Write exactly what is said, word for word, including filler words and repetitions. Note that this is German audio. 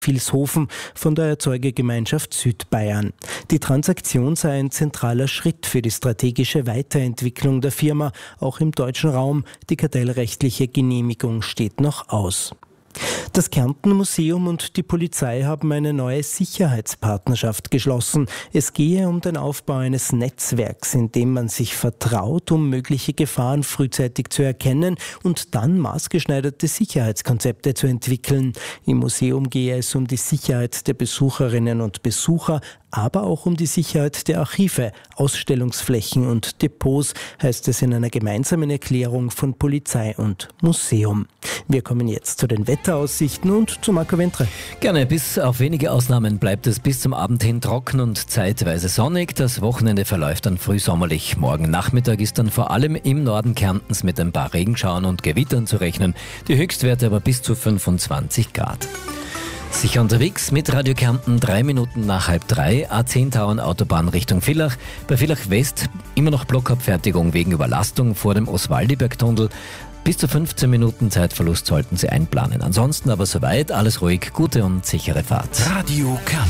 Vilshofen von der Erzeugergemeinschaft Südbayern. Die Transaktion sei ein zentraler Schritt für die strategische Weiterentwicklung der Firma, auch im deutschen Raum. Die kartellrechtliche Genehmigung steht noch aus. Das Kärnten Museum und die Polizei haben eine neue Sicherheitspartnerschaft geschlossen. Es gehe um den Aufbau eines Netzwerks, in dem man sich vertraut, um mögliche Gefahren frühzeitig zu erkennen und dann maßgeschneiderte Sicherheitskonzepte zu entwickeln. Im Museum gehe es um die Sicherheit der Besucherinnen und Besucher, aber auch um die Sicherheit der Archive, Ausstellungsflächen und Depots, heißt es in einer gemeinsamen Erklärung von Polizei und Museum. Wir kommen jetzt zu den Wetteraussichten und zu Marco Wentre. Gerne, bis auf wenige Ausnahmen bleibt es bis zum Abend hin trocken und zeitweise sonnig. Das Wochenende verläuft dann frühsommerlich. Morgen Nachmittag ist dann vor allem im Norden Kärntens mit ein paar Regenschauern und Gewittern zu rechnen. Die Höchstwerte aber bis zu fünfundzwanzig Grad. Sicher unterwegs mit Radio Kärnten, drei Minuten nach halb drei, A zehn Tauern Autobahn Richtung Villach. Bei Villach West immer noch Blockabfertigung wegen Überlastung vor dem Oswaldiberg-Tunnel. Bis zu fünfzehn Minuten Zeitverlust sollten Sie einplanen. Ansonsten aber soweit, alles ruhig, gute und sichere Fahrt. Radio Kärnten.